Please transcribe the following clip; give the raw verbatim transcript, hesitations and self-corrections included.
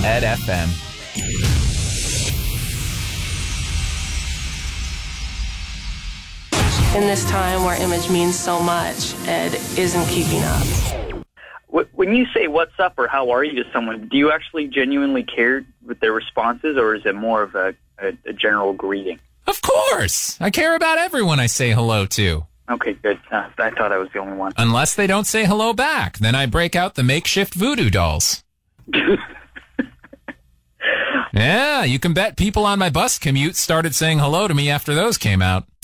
Ed F M. In this time where image means so much, Ed isn't keeping up. When you say what's up or how are you to someone, do you actually genuinely care with their responses, or is it more of a, a, a general greeting? Of course. I care about everyone I say hello to. Okay, good. Uh, I thought I was the only one. Unless they don't say hello back. Then I break out the makeshift voodoo dolls. Yeah, you can bet people on my bus commute started saying hello to me after those came out.